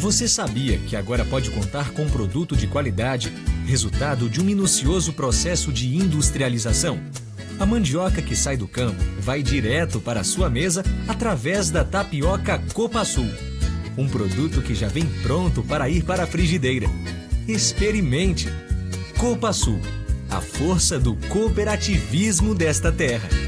Você sabia que agora pode contar com um produto de qualidade, resultado de um minucioso processo de industrialização? A mandioca que sai do campo vai direto para a sua mesa através da tapioca Copasul. Um produto que já vem pronto para ir para a frigideira. Experimente! Copasul, a força do cooperativismo desta terra.